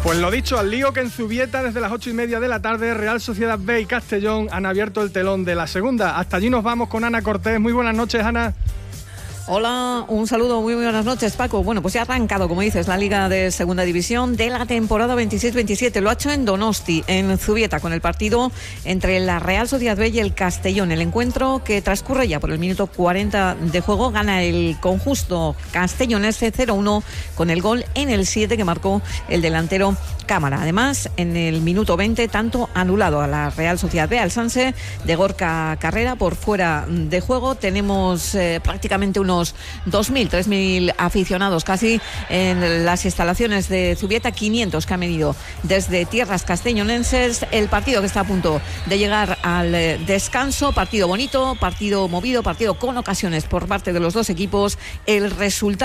Pues lo dicho, al lío que en Zubieta desde las 8:30 de la tarde, Real Sociedad B y Castellón han abierto el telón de la segunda. Hasta allí nos vamos con Ana Cortés. Muy buenas noches, Ana. Hola, un saludo, muy buenas noches, Paco. Bueno, pues ya ha arrancado, como dices, la Liga de Segunda División de la temporada 26-27. Lo ha hecho en Donosti, en Zubieta, con el partido entre la Real Sociedad B y el Castellón. El encuentro, que transcurre ya por el minuto 40 de juego, gana el conjunto castellonense 0-1 con el gol en el 7 que marcó el delantero Cámara. Además, en el minuto 20, tanto anulado a la Real Sociedad B, al Sanse de Gorka Carrera por fuera de juego. Tenemos prácticamente unos 2.000, 3.000 aficionados casi en las instalaciones de Zubieta, 500 que han venido desde tierras castellonenses. El partido que está a punto de llegar al descanso, partido bonito, partido movido, partido con ocasiones por parte de los dos equipos. El resultado